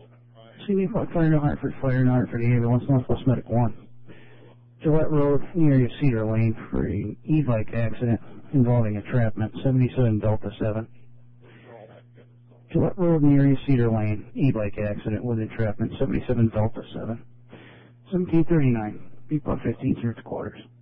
CV Fire to Hartford, Fire in Hartford, ambulance, Northwest Medic 1. Gillette Road, near Cedar Lane, for a e-bike accident involving entrapment, 77 Delta 7. Gillette Road, near Cedar Lane, e-bike accident with entrapment, 77 Delta 7. 1739, Beepa 15, 3 quarters.